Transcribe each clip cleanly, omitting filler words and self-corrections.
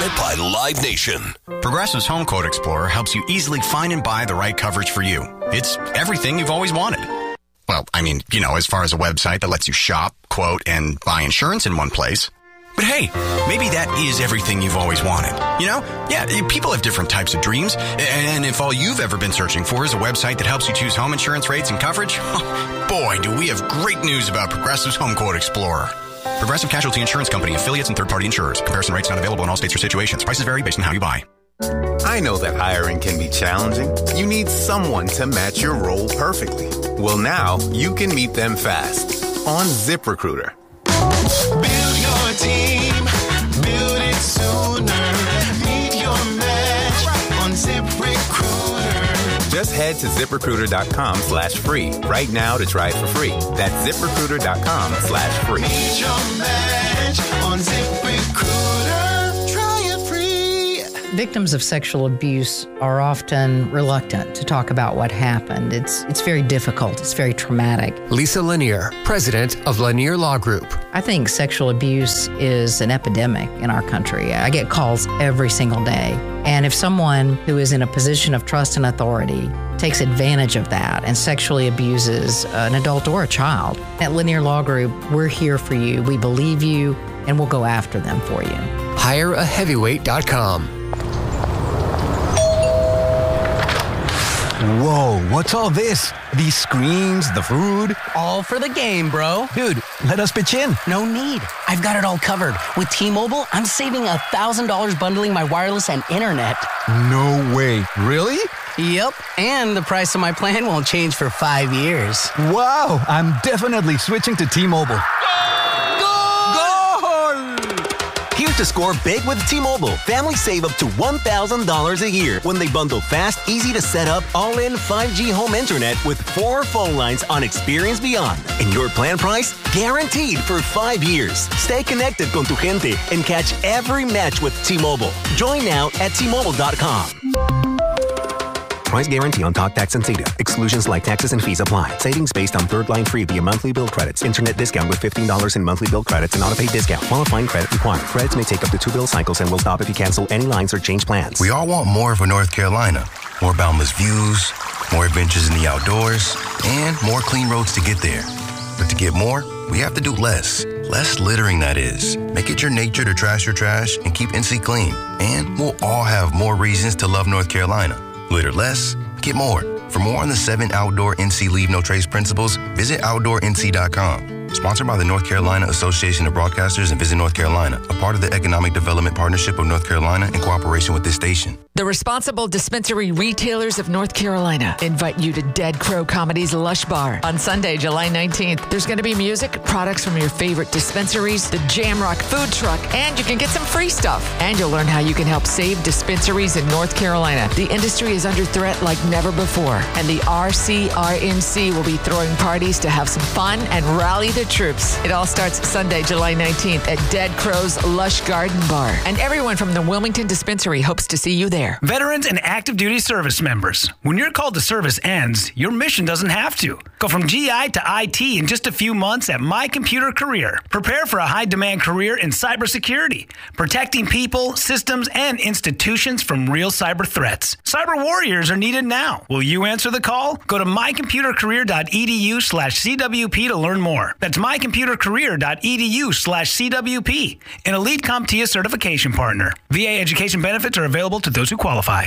Presented by Live Nation. Progressive's Home Quote Explorer helps you easily find and buy the right coverage for you. It's everything you've always wanted. Well, I mean, as far as a website that lets you shop, quote, and buy insurance in one place. But hey, maybe that is everything you've always wanted. Yeah, people have different types of dreams. And if all you've ever been searching for is a website that helps you choose home insurance rates and coverage, boy, do we have great news about Progressive's Home Quote Explorer. Progressive Casualty Insurance Company, affiliates, and third-party insurers. Comparison rates not available in all states or situations. Prices vary based on how you buy. I know that hiring can be challenging. You need someone to match your role perfectly. Well, now you can meet them fast on ZipRecruiter. Build your team, build it sooner. Meet your match on ZipRecruiter. Just head to ZipRecruiter.com/free right now to try it for free. That's ZipRecruiter.com/free. Meet your match on ZipRecruiter. Try it free. Victims of sexual abuse are often reluctant to talk about what happened. It's very difficult. It's very traumatic. Lisa Lanier, president of Lanier Law Group. I think sexual abuse is an epidemic in our country. I get calls every single day. And if someone who is in a position of trust and authority takes advantage of that and sexually abuses an adult or a child, at Lanier Law Group, we're here for you. We believe you, and we'll go after them for you. HireAHeavyweight.com. Whoa, what's all this? These screens, the food? All for the game, bro. Dude, let us pitch in. No need. I've got it all covered. With T-Mobile, I'm saving $1,000 bundling my wireless and internet. No way. Really? Yep, and the price of my plan won't change for 5 years. Wow, I'm definitely switching to T-Mobile. Here to score big with T-Mobile. Families save up to $1,000 a year when they bundle fast, easy to set up, all-in 5G home internet with 4 phone lines on Experience Beyond. And your plan price? Guaranteed for 5 years. Stay connected con tu gente and catch every match with T-Mobile. Join now at T-Mobile.com. Price guarantee on talk, tax, and data. Exclusions like taxes and fees apply. Savings based on third line free via monthly bill credits. Internet discount with $15 in monthly bill credits and auto-pay discount. Qualifying credit required. Credits may take up to 2 bill cycles and will stop if you cancel any lines or change plans. We all want more for North Carolina. More boundless views, more adventures in the outdoors, and more clean roads to get there. But to get more, we have to do less. Less littering, that is. Make it your nature to trash your trash and keep NC clean. And we'll all have more reasons to love North Carolina. Litter less, get more. For more on the 7 outdoor NC Leave No Trace principles, visit OutdoorNC.com. Sponsored by the North Carolina Association of Broadcasters and Visit North Carolina, a part of the Economic Development Partnership of North Carolina in cooperation with this station. The Responsible Dispensary Retailers of North Carolina invite you to Dead Crow Comedy's Lush Bar on Sunday, July 19th. There's going to be music, products from your favorite dispensaries, the Jamrock food truck, and you can get some free stuff. And you'll learn how you can help save dispensaries in North Carolina. The industry is under threat like never before, and the RCRNC will be throwing parties to have some fun and rally the troops. It all starts Sunday, July 19th at Dead Crow's Lush Garden Bar. And everyone from the Wilmington Dispensary hopes to see you there. Veterans and active duty service members, when your call to service ends, your mission doesn't have to. Go from GI to IT in just a few months at My Computer Career. Prepare for a high-demand career in cybersecurity, protecting people, systems, and institutions from real cyber threats. Cyber warriors are needed now. Will you answer the call? Go to mycomputercareer.edu/CWP to learn more. That's mycomputercareer.edu/CWP, an elite CompTIA certification partner. VA education benefits are available to those who qualify.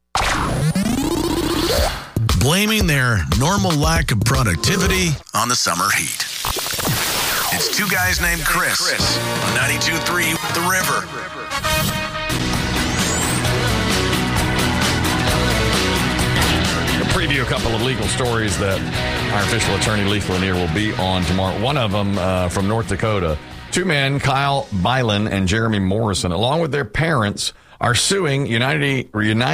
Blaming their normal lack of productivity on the summer heat. It's 2 guys named Chris on 92.3 The River. Preview a couple of legal stories that our official attorney, Lisa Lanier, will be on tomorrow. One of them from North Dakota. 2 men, Kyle Bylan and Jeremy Morrison, along with their parents, are suing Unity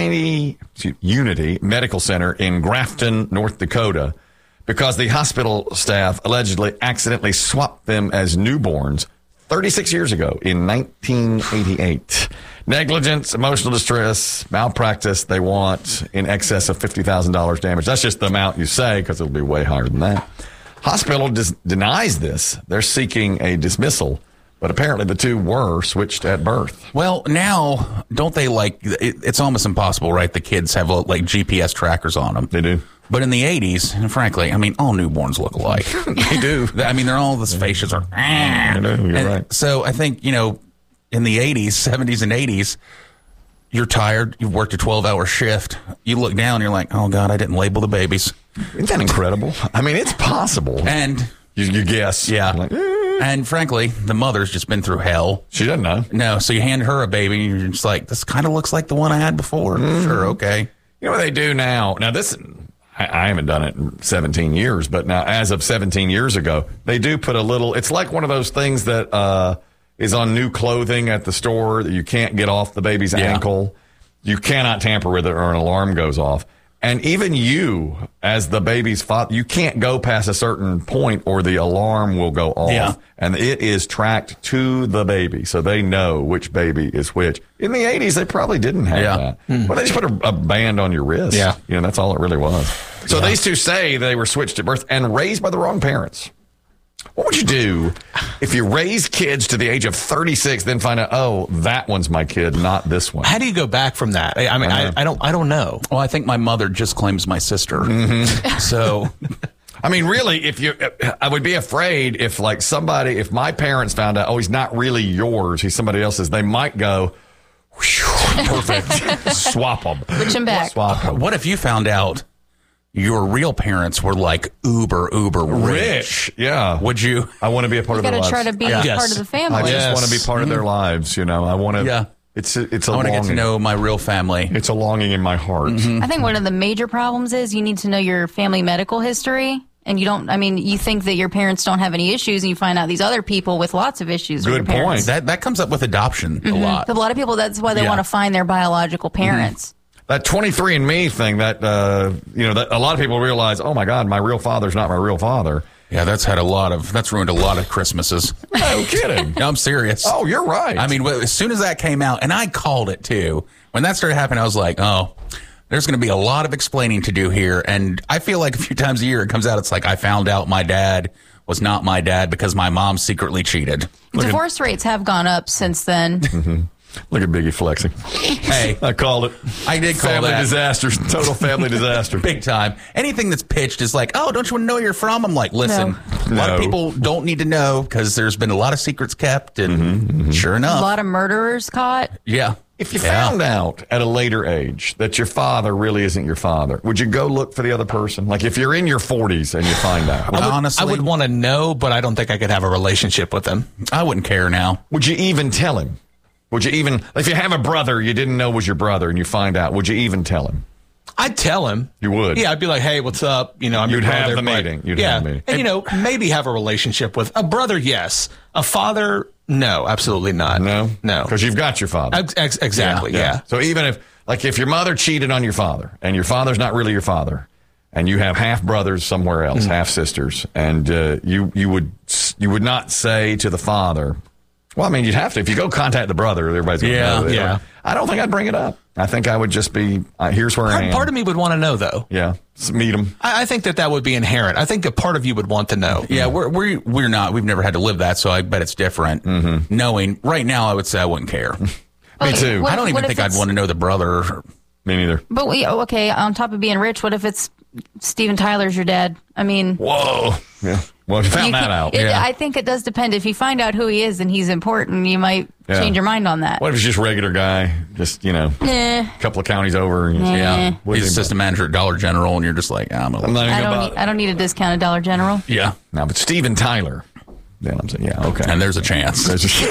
Medical Center in Grafton, North Dakota, because the hospital staff allegedly accidentally swapped them as newborns 36 years ago in 1988. Negligence, emotional distress, malpractice, they want in excess of $50,000 damage. That's just the amount you say, because it'll be way higher than that. Hospital denies this. They're seeking a dismissal But apparently the two were switched at birth. Well, now, don't they it's almost impossible, right? The kids have like GPS trackers on them. They do. But in the 80s, and frankly, I mean, all newborns look alike. They do. I mean, they're all, the faces are. You're right. So I think, in the 80s, 70s, and 80s, you're tired. You've worked a 12-hour shift. You look down, and you're like, oh, God, I didn't label the babies. Isn't that incredible? I mean, it's possible. And you guess. Yeah. Like, and frankly, the mother's just been through hell. She doesn't know. No, so you hand her a baby, and you're just like, this kind of looks like the one I had before. Sure, okay. You know what they do now? Now, this, I haven't done it in 17 years, but now, as of 17 years ago, they do put a little, it's like one of those things that is on new clothing at the store that you can't get off the baby's ankle. You cannot tamper with it or an alarm goes off. And even you, as the baby's father, you can't go past a certain point or the alarm will go off. Yeah. And it is tracked to the baby, so they know which baby is which. In the 80s, they probably didn't have that. Well, they just put a band on your wrist. Yeah. That's all it really was. So these two say they were switched at birth and raised by the wrong parents. What would you do if you raise kids to the age of 36, then find out, oh, that one's my kid, not this one? How do you go back from that? I mean, I don't know. Well, I think my mother just claims my sister. So, I mean, really, I would be afraid if if my parents found out, oh, he's not really yours, he's somebody else's, they might go, perfect, swap them. Switch them back. Swap them. What if you found out your real parents were like uber rich? Yeah. Would you? I want to be a part of their You lives. got to try to be part of the family. I just want to be part of their lives. I want to. Yeah. It's a I want to longing. get to know my real family. It's a longing in my heart. I think one of the major problems is you need to know your family medical history. And you think that your parents don't have any issues, and you find out these other people with lots of issues with your parents. That comes up with adoption a lot. A lot of people, that's why they want to find their biological parents. That 23andMe thing, that that a lot of people realize, oh my God, my real father's not my real father. Yeah, that's ruined a lot of Christmases. No kidding. No, I'm serious. Oh, you're right. I mean, as soon as that came out, and I called it too, when that started happening, I was like, oh, there's going to be a lot of explaining to do here. And I feel like a few times a year it comes out, it's like I found out my dad was not my dad because my mom secretly cheated. Divorce rates have gone up since then. Look at Biggie flexing. Hey, I called it. I did call family that. disaster. Total family disaster. Big time. Anything that's pitched is like, oh, don't you want to know where you're from? I'm like, listen, a lot of people don't need to know because there's been a lot of secrets kept, and sure enough. A lot of murderers caught. Yeah. If you found out at a later age that your father really isn't your father, would you go look for the other person? Like if you're in your 40s and you find out. I would want to know, but I don't think I could have a relationship with them. I wouldn't care now. Would you even tell him? Would you even, if you have a brother you didn't know was your brother and you find out, would you even tell him? I'd tell him. You would? Yeah, I'd be like, hey, what's up? I'm your You'd brother. have the meeting. You'd have the meeting. And, maybe have a relationship with a brother, yes. A father, no, absolutely not. No? No. Because you've got your father. Exactly, yeah. So even if your mother cheated on your father and your father's not really your father and you have half brothers somewhere else, half sisters, and you would not say to the father, well, I mean, you'd have to. If you go contact the brother, everybody's going to know. Yeah. I don't think I'd bring it up. I think I would just be, here's where I am. Part of me would want to know, though. Yeah. Meet him. I think that would be inherent. I think a part of you would want to know. Yeah, we're not. We've never had to live that, so I bet it's different. Knowing, right now, I would say I wouldn't care. Me too. I don't even think I'd want to know the brother. Me neither. But okay, on top of being rich, what if it's Steven Tyler's your dad? I mean... Whoa. Yeah. Well, you found that out. I think it does depend. If you find out who he is and he's important, you might change your mind on that. What if he's just a regular guy? Just, a couple of counties over. Yeah. He's assistant manager at Dollar General, and you're just like, I don't need a discount at Dollar General. Yeah. No, but Steven Tyler. Then I'm saying, yeah, okay. And there's a chance.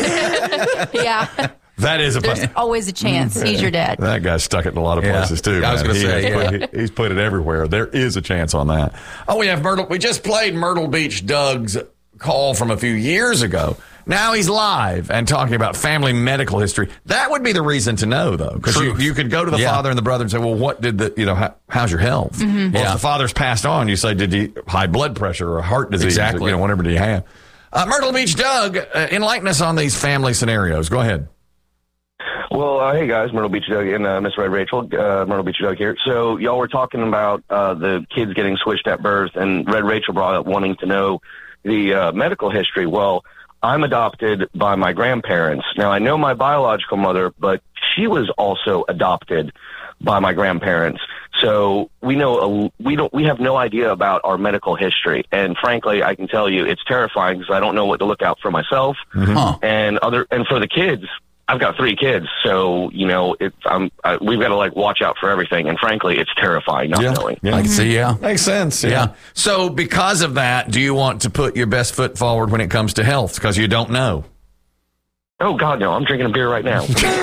Yeah. That is There's always a chance. He's your dad. That guy's stuck it in a lot of places, too. I was going to say, he's put it everywhere. There is a chance on that. Oh, we just played Myrtle Beach Doug's call from a few years ago. Now he's live and talking about family medical history. That would be the reason to know, though, because you could go to the father and the brother and say, well, what did how's your health? Well, if the father's passed on, you say, did he high blood pressure or heart disease? Exactly. Or, whatever did he have? Myrtle Beach Doug, enlighten us on these family scenarios. Go ahead. Well, hey guys, Myrtle Beach Doug and Miss Red Rachel, Myrtle Beach Doug here. So y'all were talking about the kids getting switched at birth, and Red Rachel brought up wanting to know the medical history. Well, I'm adopted by my grandparents. Now, I know my biological mother, but she was also adopted by my grandparents. So we have no idea about our medical history. And frankly, I can tell you it's terrifying because I don't know what to look out for myself and for the kids. I've got 3 kids, so we've got to watch out for everything. And frankly, it's terrifying not knowing. Yeah. I can see, Makes sense. Yeah. So because of that, do you want to put your best foot forward when it comes to health? Because you don't know. Oh God, no! I'm drinking a beer right now.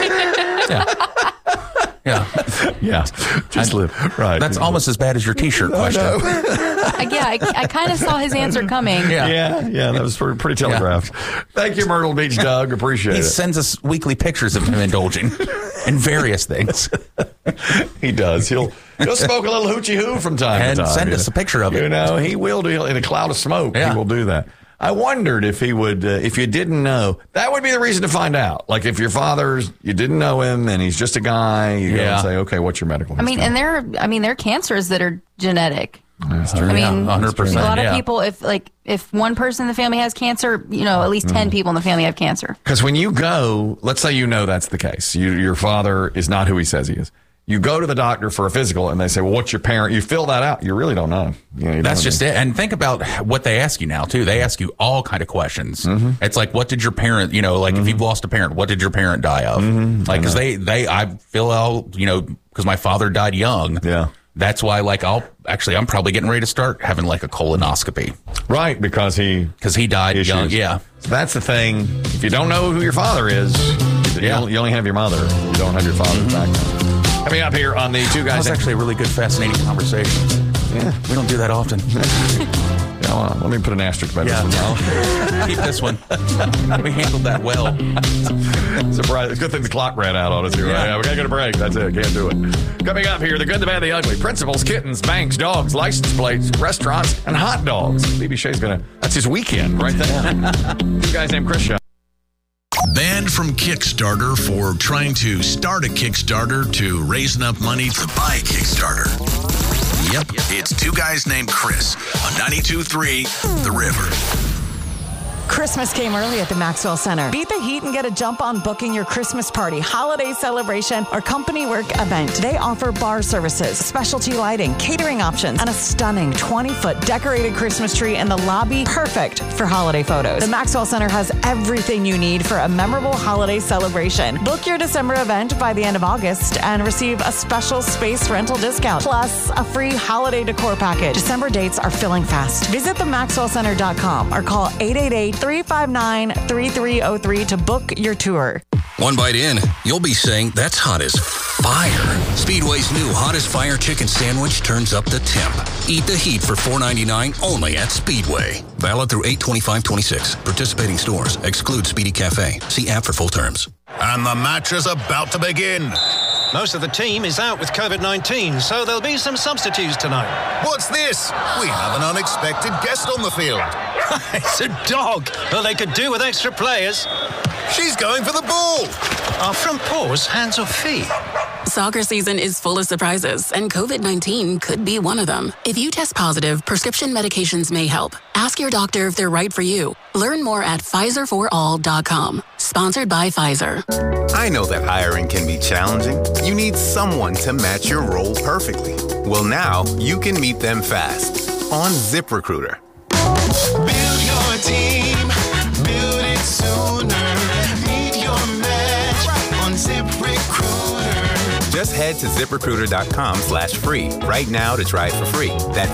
Yeah. Just live right. That's almost as bad as your T-shirt question. I kind of saw his answer coming. Yeah. That was pretty telegraphed. Thank you, Myrtle Beach Doug. Appreciate it. He sends us weekly pictures of him indulging in various things. He does. He'll smoke a little hoochie hoo from time to time. And send us a picture of it. He will do in a cloud of smoke. He will do that. I wondered if he would, if you didn't know, that would be the reason to find out. Like if your you didn't know him and he's just a guy, you go and say, okay, what's your medical history? There are cancers that are genetic. That's true. 100%. A lot of people, if one person in the family has cancer, at least 10 people in the family have cancer. Because when you go, let's say that's the case. Your father is not who he says he is. You go to the doctor for a physical and they say, well, what's your parent? You fill that out. You really don't know. That's just it. And think about what they ask you now, too. They ask you all kind of questions. Mm-hmm. It's like, what did your parent, if you've lost a parent, what did your parent die of? Mm-hmm. Because I feel out, because my father died young. Yeah. That's why, I'm probably getting ready to start having a colonoscopy. Right, because he died young. Yeah. So that's the thing. If you don't know who your father is, you only have your mother. You don't have your father's background. Coming up here on the Two Guys. That's actually a really good, fascinating conversation. Yeah. We don't do that often. Let me put an asterisk by this one now. Keep this one. We handled that well. Surprise. Good thing the clock ran out on us here. Yeah, we got to get a break. That's it. Can't do it. Coming up here, the good, the bad, the ugly. Principals, kittens, banks, dogs, license plates, restaurants, and hot dogs. BB Shea's that's his weekend right there. Two Guys Named Chris show. Banned from Kickstarter for trying to start a Kickstarter to raise enough money to buy a Kickstarter. Yep, it's Two Guys Named Chris on 92.3 The River. Christmas came early at the Maxwell Center. Beat the heat and get a jump on booking your Christmas party, holiday celebration, or company work event. They offer bar services, specialty lighting, catering options, and a stunning 20-foot decorated Christmas tree in the lobby, perfect for holiday photos. The Maxwell Center has everything you need for a memorable holiday celebration. Book your December event by the end of August and receive a special space rental discount, plus a free holiday decor package. December dates are filling fast. Visit themaxwellcenter.com or call 888-359-3303 to book your tour. One bite in, you'll be saying, that's hot as fire. Speedway's new Hot as Fire chicken sandwich turns up the temp. Eat the heat for $4.99 only at Speedway. Valid through 8/25/26. Participating stores. Exclude Speedy Cafe. See app for full terms. And the match is about to begin. Most of the team is out with COVID-19, so there'll be some substitutes tonight. What's this? We have an unexpected guest on the field. It's a dog. Well, they could do with extra players. She's going for the ball. Are front paws hands or feet? Soccer season is full of surprises, and COVID-19 could be one of them. If you test positive, prescription medications may help. Ask your doctor if they're right for you. Learn more at PfizerForAll.com. Sponsored by Pfizer. I know that hiring can be challenging. You need someone to match your role perfectly. Well, now you can meet them fast on ZipRecruiter. Build your team, build it sooner. Meet your match on ZipRecruiter. Just head to ZipRecruiter.com/free right now to try it for free. That's